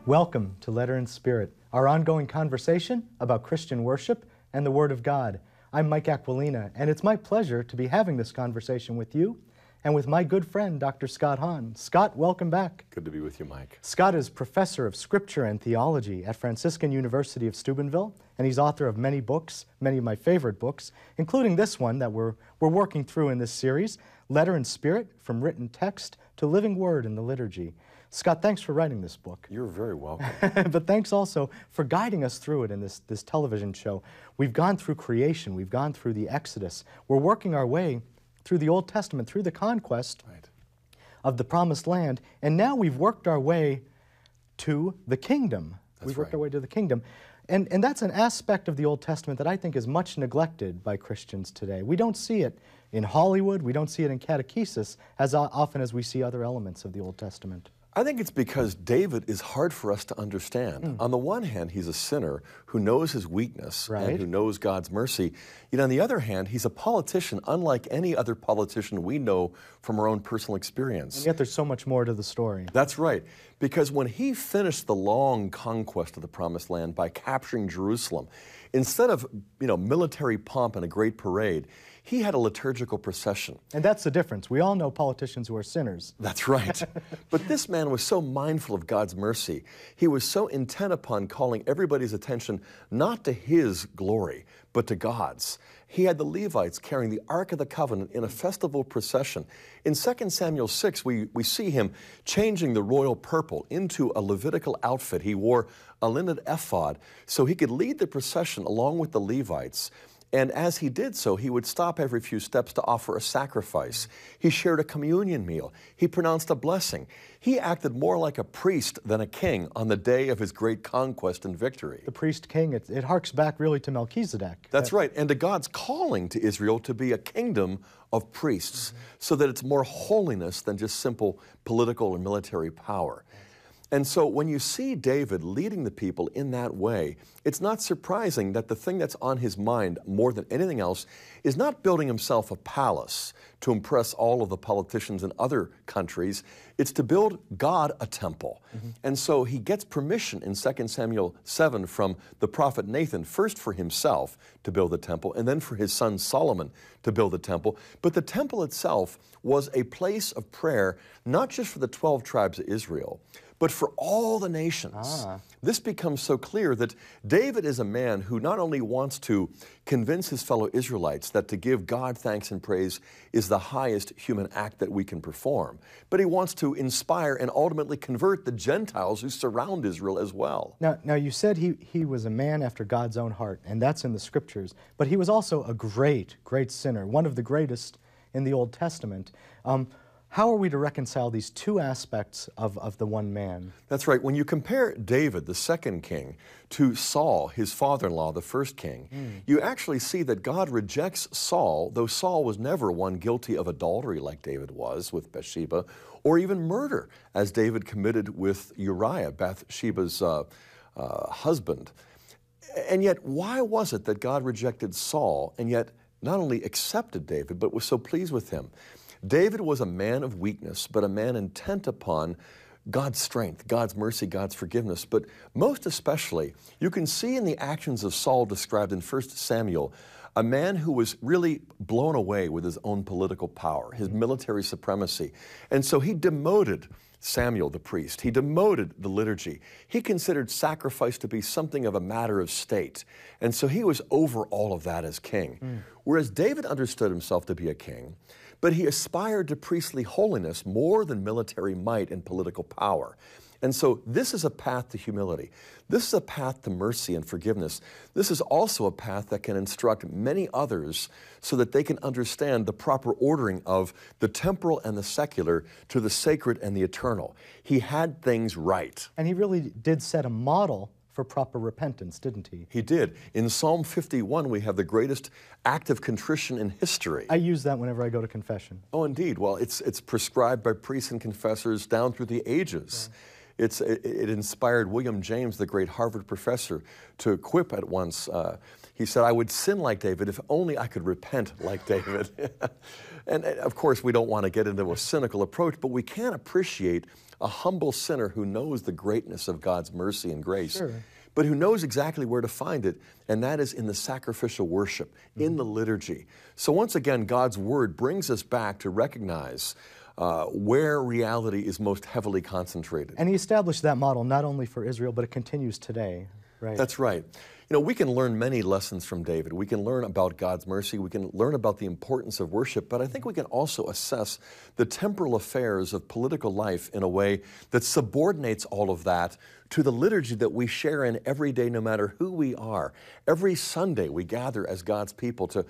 Welcome to Letter and Spirit, our ongoing conversation about Christian worship and the Word of God. I'm Mike Aquilina, and it's my pleasure to be having this conversation with you and with my good friend, Dr. Scott Hahn. Scott, welcome back. Good to be with you, Mike. Scott is professor of Scripture and Theology at Franciscan University of Steubenville, and he's author of many books, many of my favorite books, including this one that we're working through in this series, Letter and Spirit, From Written Text to Living Word in the Liturgy. Scott, thanks for writing this book. You're very welcome. But thanks also for guiding us through it in this television show. We've gone through creation. We've gone through the Exodus. We're working our way through the Old Testament, through the conquest of the Promised Land, and now we've worked our way to the kingdom. We've worked our way to the kingdom. And that's an aspect of the Old Testament that I think is much neglected by Christians today. We don't see it in Hollywood. We don't see it in catechesis as often as we see other elements of the Old Testament. I think it's because David is hard for us to understand. On the one hand, he's a sinner who knows his weakness and who knows God's mercy. Yet on the other hand, he's a politician unlike any other politician we know from our own personal experience. And yet there's so much more to the story. That's right. Because when he finished the long conquest of the Promised Land by capturing Jerusalem, instead of military pomp and a great parade, he had a liturgical procession. And that's the difference. We all know politicians who are sinners. That's right. But this man was so mindful of God's mercy. He was so intent upon calling everybody's attention not to his glory, but to God's. He had the Levites carrying the Ark of the Covenant in a festival procession. In 2 Samuel 6, we see him changing the royal purple into a Levitical outfit. He wore a linen ephod so he could lead the procession along with the Levites. And as he did so, he would stop every few steps to offer a sacrifice. He shared a communion meal. He pronounced a blessing. He acted more like a priest than a king on the day of his great conquest and victory. The priest-king, it harks back really to Melchizedek. That's right, and to God's calling to Israel to be a kingdom of priests, so that it's more holiness than just simple political or military power. And so when you see David leading the people in that way, it's not surprising that the thing that's on his mind more than anything else is not building himself a palace to impress all of the politicians in other countries. It's to build God a temple. And so he gets permission in 2 Samuel 7 from the prophet Nathan, first for himself to build the temple, and then for his son Solomon to build the temple. But the temple itself was a place of prayer, not just for the 12 tribes of Israel, but for all the nations. This becomes so clear that David is a man who not only wants to convince his fellow Israelites that to give God thanks and praise is the highest human act that we can perform, but he wants to inspire and ultimately convert the Gentiles who surround Israel as well. Now you said he was a man after God's own heart, and that's in the Scriptures, but he was also a great, great sinner, one of the greatest in the Old Testament. How are we to reconcile these two aspects of the one man? That's right. When you compare David, the second king, to Saul, his father-in-law, the first king, you actually see that God rejects Saul, though Saul was never one guilty of adultery like David was with Bathsheba, or even murder, as David committed with Uriah, Bathsheba's husband. And yet, why was it that God rejected Saul and yet not only accepted David, but was so pleased with him? David was a man of weakness, but a man intent upon God's strength, God's mercy, God's forgiveness. But most especially, you can see in the actions of Saul described in 1 Samuel, a man who was really blown away with his own political power, his military supremacy. And so he demoted Samuel the priest. He demoted the liturgy. He considered sacrifice to be something of a matter of state. And so he was over all of that as king. Whereas David understood himself to be a king, but he aspired to priestly holiness more than military might and political power. And so this is a path to humility. This is a path to mercy and forgiveness. This is also a path that can instruct many others so that they can understand the proper ordering of the temporal and the secular to the sacred and the eternal. He had things right. And he really did set a model for proper repentance, didn't he? He did. In Psalm 51, we have the greatest act of contrition in history. I use that whenever I go to confession. Oh, indeed. Well, it's prescribed by priests and confessors down through the ages. It inspired William James, the great Harvard professor, to quip at once. He said, "I would sin like David if only I could repent like David." And of course, we don't want to get into a cynical approach, but we can appreciate a humble sinner who knows the greatness of God's mercy and grace, Sure. but who knows exactly where to find it, and that is in the sacrificial worship, in the liturgy. So once again, God's Word brings us back to recognize where reality is most heavily concentrated. And he established that model not only for Israel, but it continues today. Right. That's right. You know, we can learn many lessons from David. We can learn about God's mercy. We can learn about the importance of worship. But I think we can also assess the temporal affairs of political life in a way that subordinates all of that to the liturgy that we share in every day, no matter who we are. Every Sunday we gather as God's people to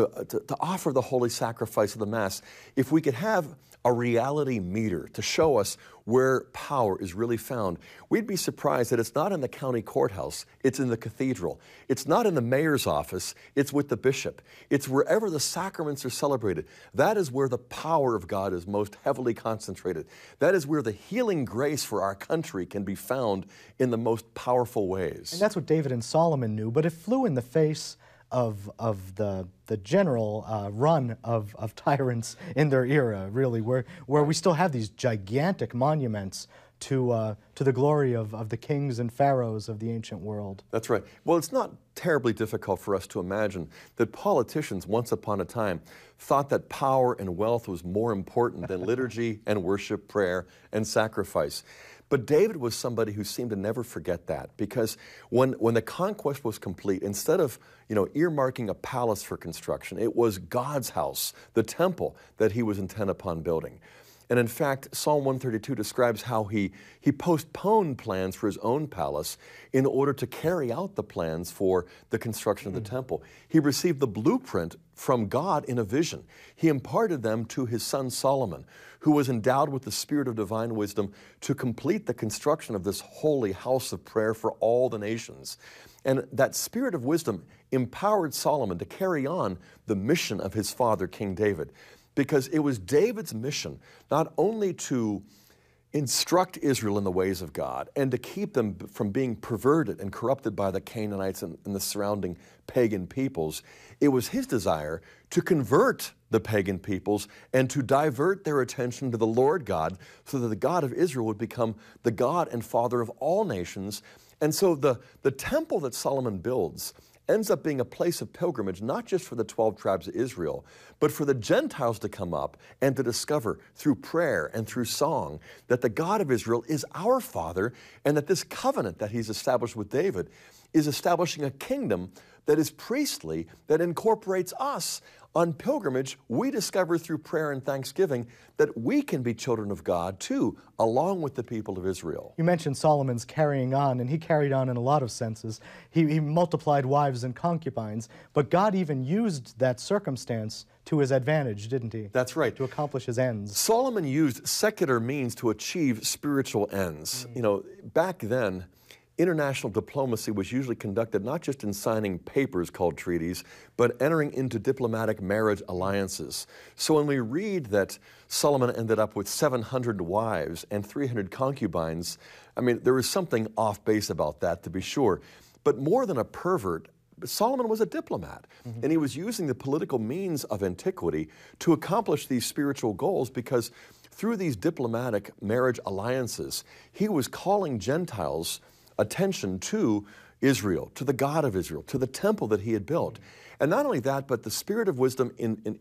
offer the holy sacrifice of the Mass. If we could have a reality meter to show us where power is really found, we'd be surprised that it's not in the county courthouse, it's in the cathedral. It's not in the mayor's office, it's with the bishop. It's wherever the sacraments are celebrated. That is where the power of God is most heavily concentrated. That is where the healing grace for our country can be found in the most powerful ways. And that's what David and Solomon knew, but it flew in the face of the general run of tyrants in their era, really, where we still have these gigantic monuments to the glory of the kings and pharaohs of the ancient world. That's right. Well, it's not terribly difficult for us to imagine that politicians once upon a time thought that power and wealth was more important than liturgy and worship, prayer and sacrifice. But David was somebody who seemed to never forget that, because when the conquest was complete, instead of earmarking a palace for construction, it was God's house, the temple, that he was intent upon building. And in fact, Psalm 132 describes how he postponed plans for his own palace in order to carry out the plans for the construction of the temple. He received the blueprint from God in a vision. He imparted them to his son Solomon, who was endowed with the spirit of divine wisdom to complete the construction of this holy house of prayer for all the nations. And that spirit of wisdom empowered Solomon to carry on the mission of his father, King David, because it was David's mission not only to instruct Israel in the ways of God and to keep them from being perverted and corrupted by the Canaanites and the surrounding pagan peoples. It was his desire to convert the pagan peoples and to divert their attention to the Lord God, so that the God of Israel would become the God and Father of all nations. And so the temple that Solomon builds ends up being a place of pilgrimage, not just for the 12 tribes of Israel, but for the Gentiles to come up and to discover through prayer and through song that the God of Israel is our Father, and that this covenant that he's established with David is establishing a kingdom that is priestly, that incorporates us. On pilgrimage, we discover through prayer and thanksgiving that we can be children of God too, along with the people of Israel. You mentioned Solomon's carrying on, and he carried on in a lot of senses. He multiplied wives and concubines, but God even used that circumstance to his advantage, didn't he? That's right. To accomplish his ends. Solomon used secular means to achieve spiritual ends. You know, back then, international diplomacy was usually conducted not just in signing papers called treaties, but entering into diplomatic marriage alliances. So when we read that Solomon ended up with 700 wives and 300 concubines, I mean, there is something off base about that, to be sure. But more than a pervert, Solomon was a diplomat, and he was using the political means of antiquity to accomplish these spiritual goals, because through these diplomatic marriage alliances, he was calling Gentiles' attention to Israel, to the God of Israel, to the temple that he had built. And not only that, but the spirit of wisdom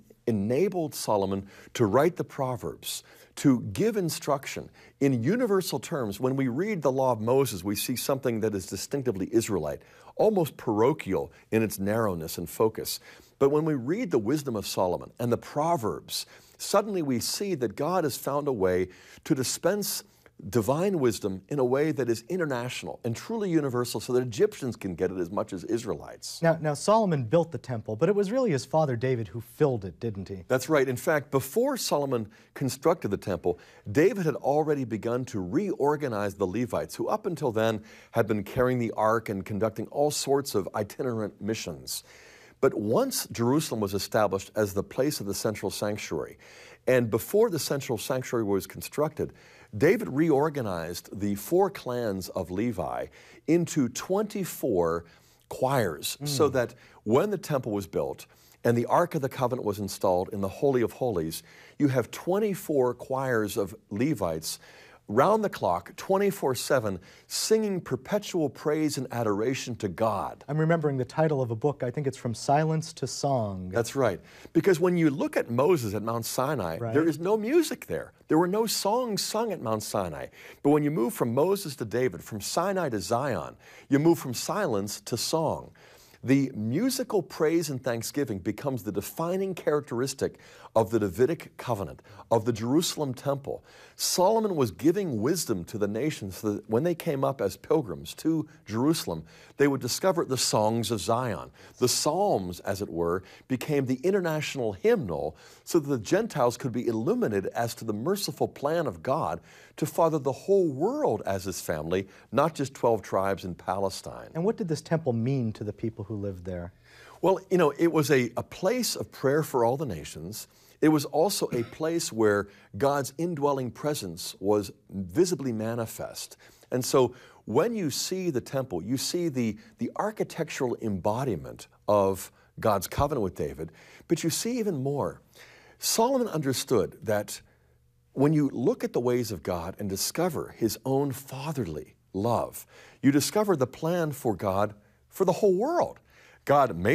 enabled Solomon to write the Proverbs, to give instruction in universal terms. When we read the law of Moses, we see something that is distinctively Israelite, almost parochial in its narrowness and focus. But when we read the wisdom of Solomon and the Proverbs, suddenly we see that God has found a way to dispense divine wisdom in a way that is international and truly universal, so that Egyptians can get it as much as Israelites. Now Solomon built the temple, but it was really his father David who filled it, didn't he? That's right. In fact, before Solomon constructed the temple, David had already begun to reorganize the Levites, who up until then had been carrying the ark and conducting all sorts of itinerant missions. But once Jerusalem was established as the place of the central sanctuary, and before the central sanctuary was constructed, David reorganized the 4 clans of Levi into 24 choirs, so that when the temple was built and the Ark of the Covenant was installed in the Holy of Holies, you have 24 choirs of Levites round the clock, 24/7, singing perpetual praise and adoration to God. I'm remembering the title of a book. I think it's From Silence to Song. That's right. Because when you look at Moses at Mount Sinai, Right. there is no music there. There were no songs sung at Mount Sinai. But when you move from Moses to David, from Sinai to Zion, you move from silence to song. The musical praise and thanksgiving becomes the defining characteristic of the Davidic covenant, of the Jerusalem temple. Solomon was giving wisdom to the nations so that when they came up as pilgrims to Jerusalem, they would discover the songs of Zion. The Psalms, as it were, became the international hymnal so that the Gentiles could be illuminated as to the merciful plan of God to father the whole world as his family, not just 12 tribes in Palestine. And what did this temple mean to the people who lived there? Well, you know, it was a place of prayer for all the nations. It was also a place where God's indwelling presence was visibly manifest. And so when you see the temple, you see the architectural embodiment of God's covenant with David, but you see even more. Solomon understood that when you look at the ways of God and discover his own fatherly love, you discover the plan for God for the whole world. God made